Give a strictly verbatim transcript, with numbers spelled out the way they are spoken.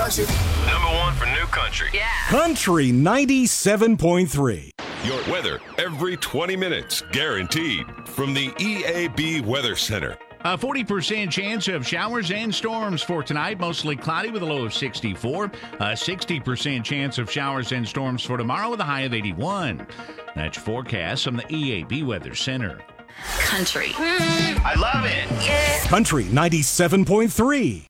Country. Number one for new country. Yeah. Country ninety-seven point three. Your weather every twenty minutes, guaranteed. From the E A B Weather Center. A forty percent chance of showers and storms for tonight, mostly cloudy with a low of sixty-four. A sixty percent chance of showers and storms for tomorrow with a high of eighty-one. That's your forecast from the E A B Weather Center. Country. I love it. Yeah. Country ninety-seven point three.